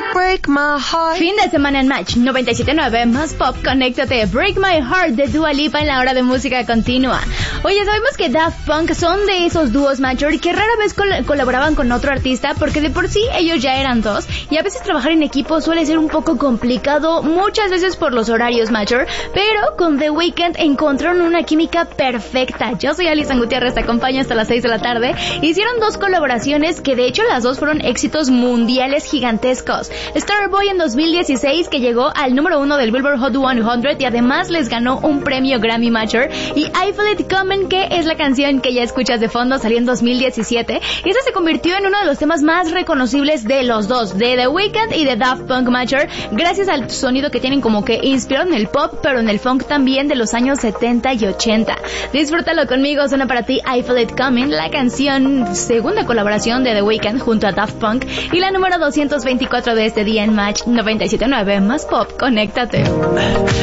break my heart. Fin de semana en Match 97.9 más pop, conéctate. Break My Heart de Dua Lipa en la hora de música continua. Oye, sabemos que Daft Punk son de esos dúos major que rara vez colaboraban con otro artista porque de por sí ellos ya eran dos y a veces trabajar en equipo suele ser un poco complicado, muchas veces por los horarios major, pero con The Weeknd encontraron una química perfecta. Yo soy Alison Gutiérrez, te acompaño hasta las 6 de la tarde. Hicieron dos colaboraciones que de hecho las dos fueron éxitos mundiales gigantescos. Starboy en 2016 que llegó al número 1 del Billboard Hot 100 y además les ganó un premio Grammy Major, y I Feel It Coming, que es la canción que ya escuchas de fondo, salió en 2017 y esa se convirtió en uno de los temas más reconocibles de los dos, de The Weeknd y de Daft Punk Major, gracias al sonido que tienen como que inspirado en el pop pero en el funk también de los años 70 y 80. Disfrútalo conmigo, suena para ti I Feel It Coming, la canción segunda colaboración de The Weeknd junto a Daft Punk y la número 224 de este día en Match 97.9 más pop, conéctate.